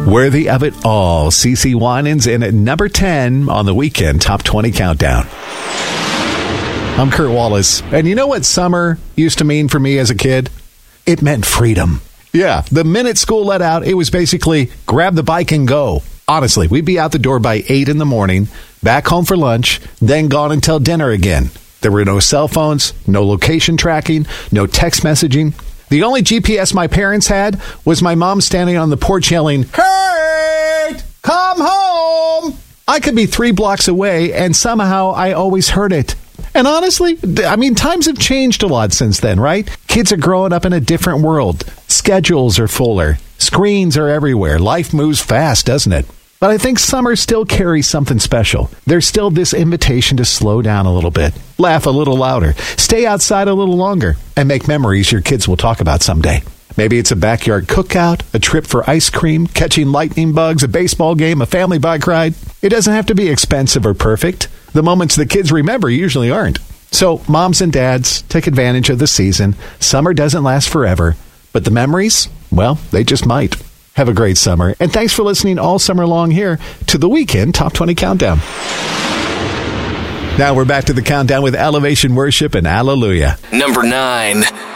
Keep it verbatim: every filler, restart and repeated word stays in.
Worthy of it all. CeCe Winans in at number ten on the Weekend Top twenty Countdown. I'm Kurt Wallace. And you know what summer used to mean for me as a kid? It meant freedom. Yeah, the minute school let out, it was basically grab the bike and go. Honestly, we'd be out the door by eight in the morning, back home for lunch, then gone until dinner again. There were no cell phones, no location tracking, no text messaging. The only G P S my parents had was my mom standing on the porch yelling, "Kurt, come home!" I could be three blocks away, and somehow I always heard it. And honestly, I mean, times have changed a lot since then, right? Kids are growing up in a different world. Schedules are fuller. Screens are everywhere. Life moves fast, doesn't it? But I think summer still carries something special. There's still this invitation to slow down a little bit, laugh a little louder, stay outside a little longer, and make memories your kids will talk about someday. Maybe it's a backyard cookout, a trip for ice cream, catching lightning bugs, a baseball game, a family bike ride. It doesn't have to be expensive or perfect. The moments the kids remember usually aren't. So moms and dads, take advantage of the season. Summer doesn't last forever, but the memories, well, they just might. Have a great summer, and thanks for listening all summer long here to the Weekend Top twenty Countdown. Now we're back to the countdown with Elevation Worship and Hallelujah. Number nine.